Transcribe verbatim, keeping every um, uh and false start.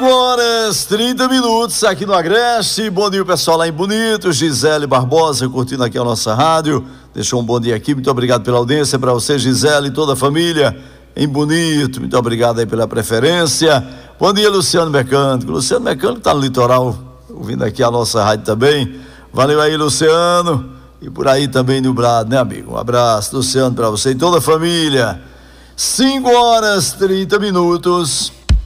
cinco horas, trinta minutos aqui no Agreste. Bom dia, pessoal, lá em Bonito. Gisele Barbosa curtindo aqui a nossa rádio. Deixou um bom dia aqui. Muito obrigado pela audiência, para você, Gisele, e toda a família em Bonito. Muito obrigado aí pela preferência. Bom dia, Luciano Mecânico. Luciano Mecânico está no litoral, ouvindo aqui a nossa rádio também. Valeu aí, Luciano. E por aí também nublado, né, amigo? Um abraço, Luciano, para você e toda a família. cinco horas, trinta minutos.